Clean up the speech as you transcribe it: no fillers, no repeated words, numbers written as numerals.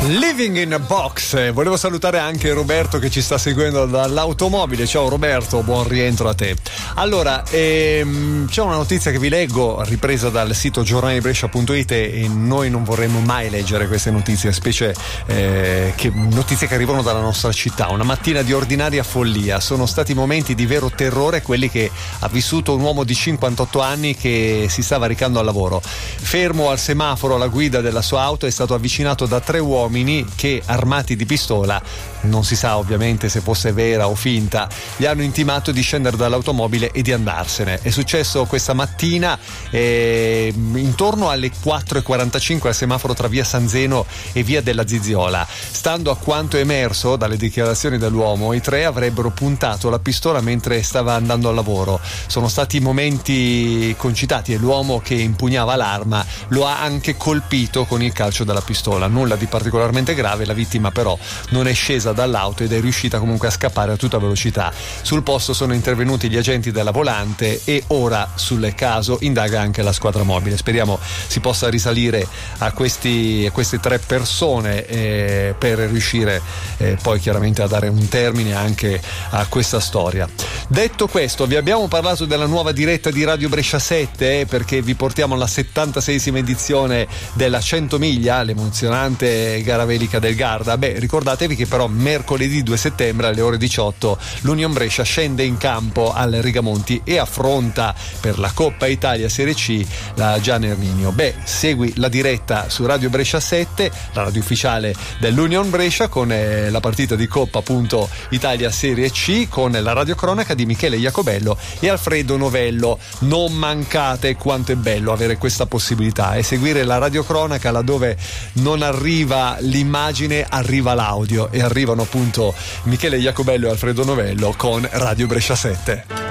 Living in a Box. Volevo salutare anche Roberto che ci sta seguendo dall'automobile. Ciao Roberto, buon rientro a te. Allora, c'è una notizia che vi leggo ripresa dal sito giornalibrescia.it e noi non vorremmo mai leggere queste notizie, specie notizie che arrivano dalla nostra città. Una mattina di ordinaria follia. Sono stati momenti di vero terrore quelli che ha vissuto un uomo di 58 anni che si stava recando al lavoro. Fermo al semaforo alla guida della sua auto è stato avvicinato da 3 uomini che, armati di pistola, non si sa ovviamente se fosse vera o finta, gli hanno intimato di scendere dall'automobile e di andarsene. È successo questa mattina intorno alle 4:45 al semaforo tra via San Zeno e via della Ziziola. Stando a quanto emerso dalle dichiarazioni dell'uomo, i 3 avrebbero puntato la pistola mentre stava andando al lavoro. Sono stati momenti concitati e l'uomo che impugnava l'arma lo ha anche colpito con il calcio della pistola. Nulla di particolarmente grave, la vittima però non è scesa dall'auto ed è riuscita comunque a scappare a tutta velocità. Sul posto sono intervenuti gli agenti della Volante e ora sul caso indaga anche la squadra mobile. Speriamo si possa risalire a queste 3 persone per riuscire poi chiaramente a dare un termine anche a questa storia. Detto questo, vi abbiamo parlato della nuova diretta di Radio Brescia 7 perché vi portiamo alla 76esima edizione della 100 miglia, l'emozionante gara velica del Garda. Ricordatevi che però mercoledì 2 settembre alle ore 18 l'Union Brescia scende in campo al Rigamonti e affronta per la Coppa Italia Serie C la Gian Erminio. Segui la diretta su Radio Brescia 7, la radio ufficiale dell'Union Brescia, con la partita di Coppa appunto Italia Serie C, con la radiocronaca di Michele Iacobello e Alfredo Novello. Non mancate quanto è bello avere questa possibilità e seguire la radiocronaca laddove non arriva l'immagine, arriva l'audio, e arrivano appunto Michele Iacobello e Alfredo Novello con Radio Brescia 7.